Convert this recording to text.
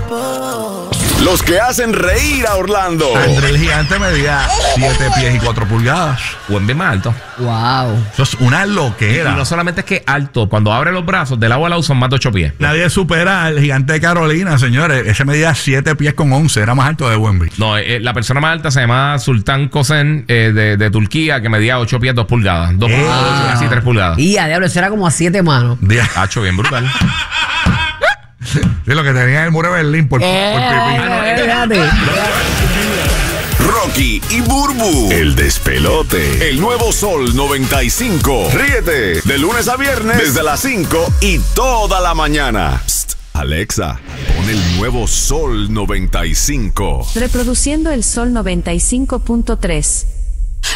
Los que hacen reír a Orlando. André el Gigante medía 7 pies y 4 pulgadas. Buen bien más alto. Wow. Eso es una loquera. Y no solamente es que alto, cuando abre los brazos, del agua al lado son más de 8 pies. Nadie supera al Gigante de Carolina, señores. Ese medía 7 pies con 11. Era más alto de Wembley. No, la persona más alta se llama Sultan Kosen de Turquía, que medía 8 pies, 2 pulgadas. 2 pulgadas, casi 3 pulgadas. Y a diablo, eso era como a 7 manos. Hacho, bien brutal. Sí, lo que tenía en el muro de Berlín por pipí. Rocky y Burbu, el despelote. El nuevo Sol 95. Ríete de lunes a viernes desde las 5 y toda la mañana. Psst, Alexa, pon el nuevo Sol 95. Reproduciendo el Sol 95.3.